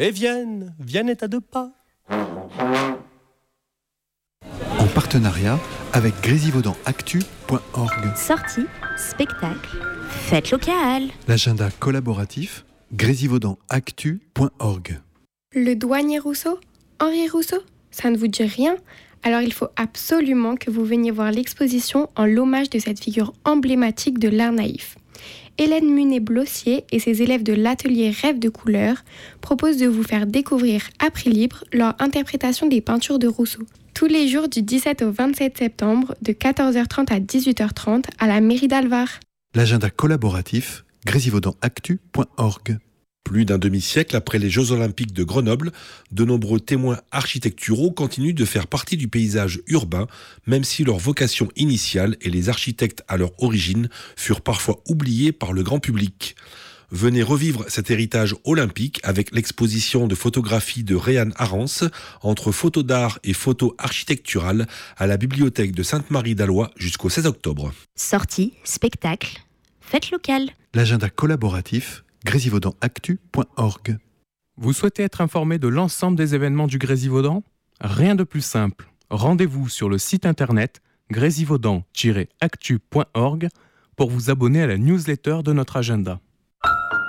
Et Vienne est à 2 pas. En partenariat avec grésivaudanactu.org. Sorties, spectacles, fêtes locales. L'agenda collaboratif grésivaudanactu.org. Le douanier Rousseau, Henri Rousseau, ça ne vous dit rien? Alors il faut absolument que vous veniez voir l'exposition en l'hommage de cette figure emblématique de l'art naïf. Hélène Munet-Blossier et ses élèves de l'atelier Rêve de couleurs proposent de vous faire découvrir à prix libre leur interprétation des peintures de Rousseau. Tous les jours du 17 au 27 septembre, de 14h30 à 18h30 à la mairie d'Alvar. L'agenda collaboratif grésivaudanactu.org. Plus d'un demi-siècle après les Jeux Olympiques de Grenoble, de nombreux témoins architecturaux continuent de faire partie du paysage urbain, même si leur vocation initiale et les architectes à leur origine furent parfois oubliés par le grand public. Venez revivre cet héritage olympique avec l'exposition de photographie de Réanne Arance entre photos d'art et photos architecturales à la bibliothèque de Sainte-Marie-d'Alloy jusqu'au 16 octobre. Sorties, spectacles, fêtes locales. L'agenda collaboratif grésivaudanactu.org. Vous souhaitez être informé de l'ensemble des événements du Grésivaudan ? Rien de plus simple. Rendez-vous sur le site internet grésivaudan-actu.org pour vous abonner à la newsletter de notre agenda.